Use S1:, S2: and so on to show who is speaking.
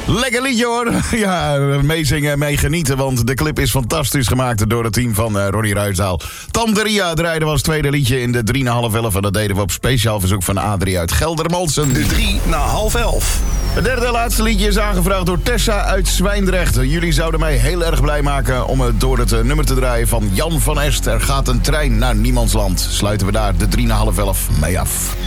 S1: Lekker liedje hoor. Ja, meezingen en meegenieten, want de clip is fantastisch gemaakt door het team van Ronnie Ruijsdaal. Tante Ria draaide was het tweede liedje in de 3,5 en dat deden we op speciaal verzoek van Adrie uit Geldermalsen.
S2: De 3:30.
S1: Het derde en laatste liedje is aangevraagd door Tessa uit Zwijndrecht. Jullie zouden mij heel erg blij maken om het door het nummer te draaien van Jan van Est. Er gaat een trein naar niemandsland. Sluiten we daar de 3:30 mee af.